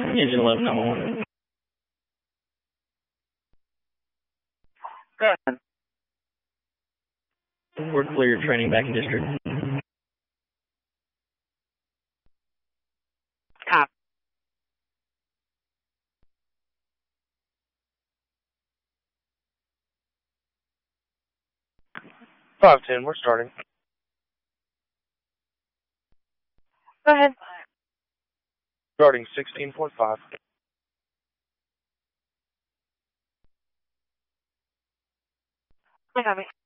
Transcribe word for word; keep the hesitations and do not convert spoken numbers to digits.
Engine eleven nine one one. Go ahead. We're clear training back in district. Copy. five ten, we're starting. Go ahead. Starting sixteen point five. I got it.